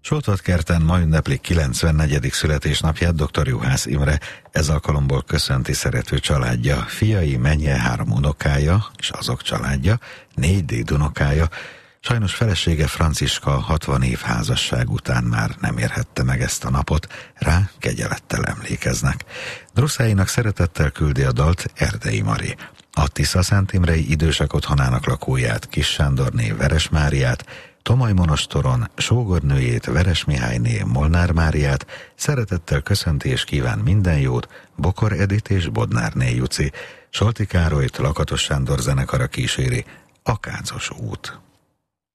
Soltvatkerten ma ünneplik 94. születésnapját dr. Juhász Imre. Ez alkalomból köszönti szerető családja, fiai, menye, 3 unokája, és azok családja, 4 dédunokája. Sajnos felesége Franciska 60 év házasság után már nem érhette meg ezt a napot, rá kegyelettel emlékeznek. Drusszáinak szeretettel küldi a dalt Erdei Mari. A Tiszaszántimrei idősek otthonának lakóját, Kis Sándorné Veres Máriát, Tomaj monostoron sógornőjét, Veres Mihályné Molnár Máriát szeretettel köszönti és kíván minden jót Bokor Edit és Bodnárné Juci. Solti Károlyt Lakatos Sándor zenekara kíséri a Kácos út.